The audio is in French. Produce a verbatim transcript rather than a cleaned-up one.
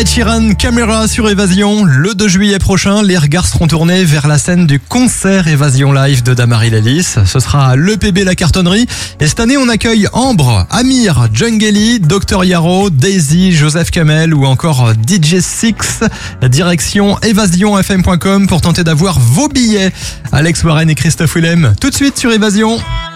Ed Sheeran, Camera sur Évasion. Le deux juillet prochain, les regards seront tournés vers la scène du concert Évasion Live de Damary Lélis. Ce sera à l'E P B La Cartonnerie. Et cette année, on accueille Ambre, Amir, Djungeli, docteur Yaro, Daisy, Joseph Kamel ou encore D J Six. Direction évasion f m point com pour tenter d'avoir vos billets. Alex Warren et Christophe Willem, tout de suite sur Évasion.